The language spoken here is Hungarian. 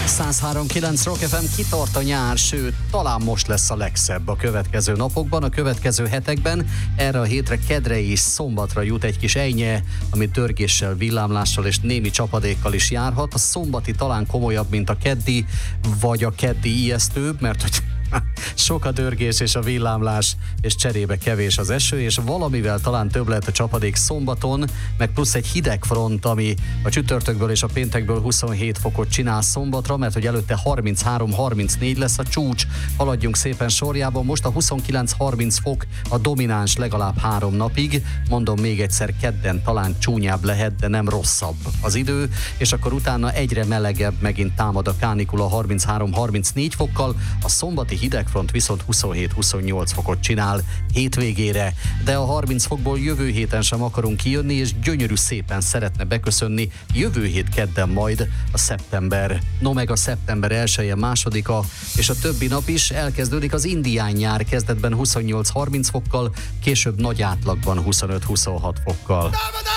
103.9 Rock FM, kitart a nyár, sőt, talán most lesz a legszebb a következő napokban, a következő hetekben. Erre a hétre, kedre és szombatra jut egy kis ejnye, ami törgéssel, villámlással és némi csapadékkal is járhat. A szombati talán komolyabb, mint a keddi, vagy a keddi ijesztőbb, mert hogy sok a dörgés és a villámlás, és cserébe kevés az eső, és valamivel talán több lehet a csapadék szombaton, meg plusz egy hideg front, ami a csütörtökből és a péntekből 27 fokot csinál szombatra, mert hogy előtte 33-34 lesz a csúcs. Haladjunk szépen sorjában, most a 29-30 fok a domináns legalább 3 napig, mondom még egyszer, kedden talán csúnyább lehet, de nem rosszabb az idő, és akkor utána egyre melegebb, megint támad a kánikula 33-34 fokkal, a szombati hidegfront viszont 27-28 fokot csinál hétvégére, de a 30 fokból jövő héten sem akarunk kijönni, és gyönyörű szépen szeretne beköszönni jövő hét kedden majd a szeptember. No meg a szeptember 1-e, másodika, és a többi nap is elkezdődik az indián nyár, kezdetben 28-30 fokkal, később nagy átlagban 25-26 fokkal.